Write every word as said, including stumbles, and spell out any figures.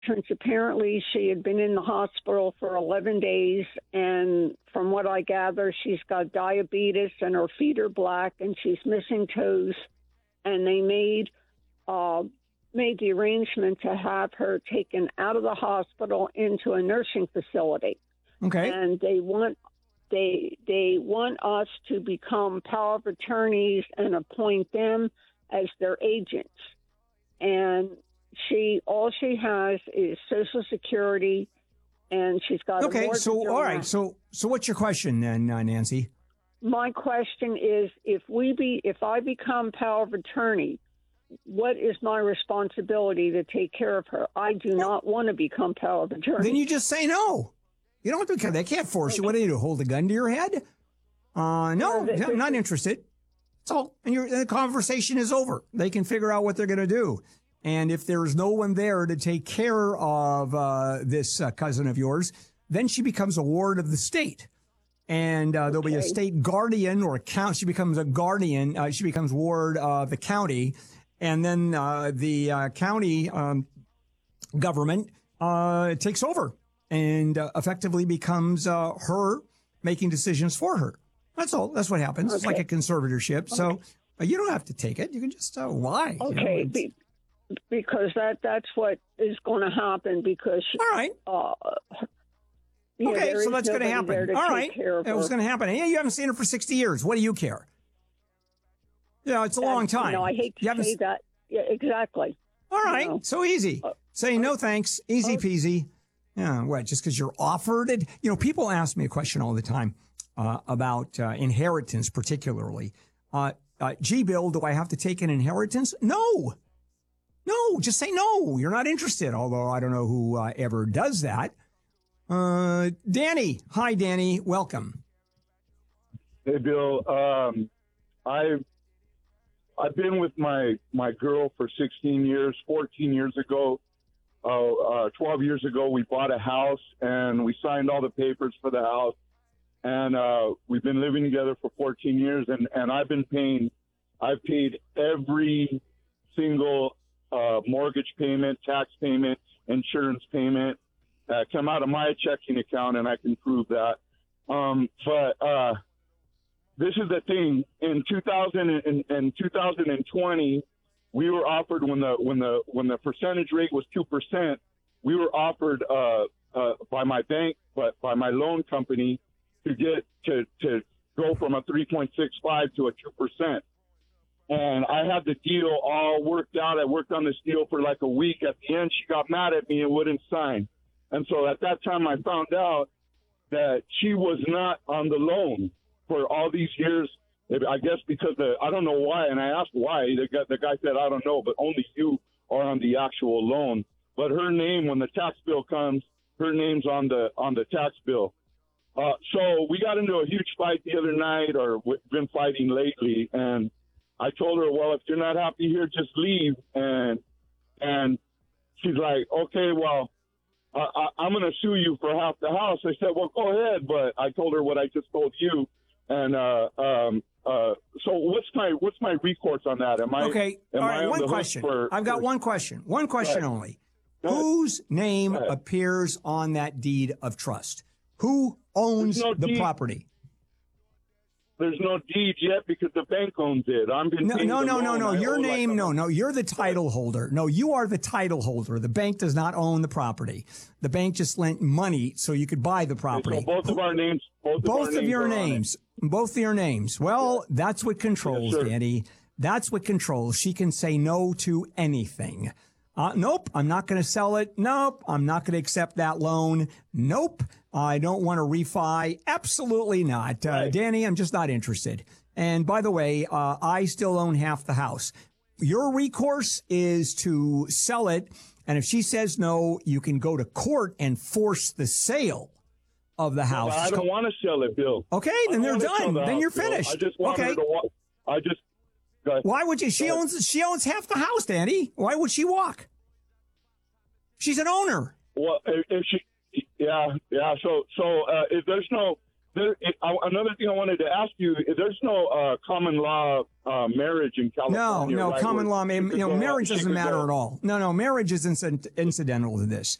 since apparently she had been in the hospital for eleven days, and from what I gather, she's got diabetes and her feet are black and she's missing toes. And they made uh, made the arrangement to have her taken out of the hospital into a nursing facility. Okay. And they want they they want us to become power of attorneys and appoint them as their agents. And she all she has is Social Security, and she's got okay. A so all right. So so what's your question then, uh, Nancy? My question is, if we be if I become power of attorney, what is my responsibility to take care of her? I do not want to become power of attorney. Then you just say no. You don't have to. They can't force you. What do you do? Hold a gun to your head? Uh, no, Yeah, I'm not interested. That's all. And your the conversation is over. They can figure out what they're going to do. And if there's no one there to take care of uh, this uh, cousin of yours, then she becomes a ward of the state. And uh, there'll okay. be a state guardian or a count. She becomes a guardian. Uh, she becomes ward of the county. And then uh, the uh, county um, government uh, takes over and uh, effectively becomes uh, her making decisions for her. That's all. That's what happens. Okay. It's like a conservatorship. Okay. So uh, you don't have to take it. You can just uh, lie. Okay. You know, Be- because that that's what is going to happen because she, all right. Uh, yeah, okay, so that's going to happen. All right. It was going to happen. Hey, you haven't seen her for sixty years. What do you care? You know, it's a that's, long time. You know, I hate to you say that. Yeah, exactly. All right. You know. So easy. Uh, Say no thanks. Easy uh, peasy. Yeah, what? Just because you're offered it? You know, people ask me a question all the time uh, about uh, inheritance, particularly. Uh, uh, gee, Bill, do I have to take an inheritance? No. No, just say no. You're not interested, although I don't know who uh, ever does that. Uh, Danny. Hi, Danny. Welcome. Hey, Bill. Um, I've, I've been with my, my girl for sixteen years. fourteen years ago, uh, uh, twelve years ago, we bought a house, and we signed all the papers for the house. And uh, we've been living together for fourteen years, and, and I've been paying, I've paid every single Uh, mortgage payment, tax payment, insurance payment, uh, come out of my checking account, and I can prove that. Um, but uh, this is the thing: in two thousand and, and two thousand twenty, we were offered when the when the when the percentage rate was two percent. We were offered uh, uh, by my bank, but by my loan company, to get to to go from a three point six five to a two percent. And I had the deal all worked out. I worked on this deal for like a week. At the end, she got mad at me and wouldn't sign. And so at that time, I found out that she was not on the loan for all these years. I guess because the, I don't know why. And I asked why. The guy, the guy said, I don't know, but only you are on the actual loan. But her name, when the tax bill comes, her name's on the on the tax bill. Uh, so we got into a huge fight the other night, or we've been fighting lately. And I told her, well, if you're not happy here, just leave. And and she's like, okay, well, I, I, I'm going to sue you for half the house. I said, well, go ahead. But I told her what I just told you. And uh, um, uh, so what's my what's my recourse on that? Am I okay? Am All right, I one question. For, I've got for, one question. One question only. Whose name appears on that deed of trust? Who owns no the deed. property? There's no deed yet because the bank owns it. I'm been no, no, no, no, no. Your name, like no, no. You're the title holder. No, you are the title holder. The bank does not own the property. The bank just lent money so you could buy the property. So both of our names, both, both of, of names your names, both of your names. Well, yeah. That's what controls, yes, Danny. That's what controls. She can say no to anything. Uh, nope, I'm not going to sell it. Nope, I'm not going to accept that loan. Nope, I don't want to refi. Absolutely not. Uh, right. Danny, I'm just not interested. And by the way, uh, I still own half the house. Your recourse is to sell it. And if she says no, you can go to court and force the sale of the house. Well, I don't want to sell it, Bill. Okay, then they're done. The then house, you're finished. Bill. I just want okay. her to walk. I just. Why would you? She owns. She owns half the house, Danny. Why would she walk? She's an owner. Well, if she, yeah, yeah. So, so uh, if there's no, there, it, I, another thing I wanted to ask you: there's no uh, common law uh, marriage in California. No, no right? common Where law. You know, go, marriage doesn't matter go. at all. No, no, marriage is inc- incidental to this.